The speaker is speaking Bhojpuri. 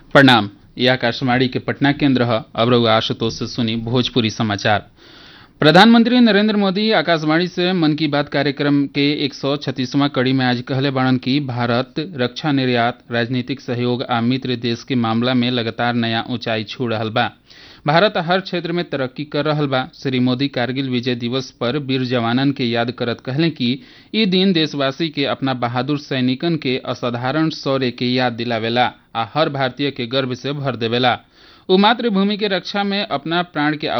प्रणाम। यह आकाशवाणी के पटना केंद्र है। अब रहुआ आशुतोष से सुनी भोजपुरी समाचार। प्रधानमंत्री नरेंद्र मोदी आकाशवाणी से मन की बात कार्यक्रम के 136वां कड़ी में आज कहले बाड़न कि भारत रक्षा निर्यात, राजनीतिक सहयोग आ मित्र देश के मामला में लगातार नया ऊंचाई छू रहल बा। भारत हर क्षेत्र में तरक्की कर रहल बा। श्री मोदी कारगिल विजय दिवस पर वीर जवानन के याद करत कहले कि ई दिन देशवासी के अपना बहादुर सैनिकन के असाधारण शौर्य के याद दिलावेला आ हर भारतीय के गर्व से भर देवेला। उ मातृभूमि के रक्षा में अपना प्राण के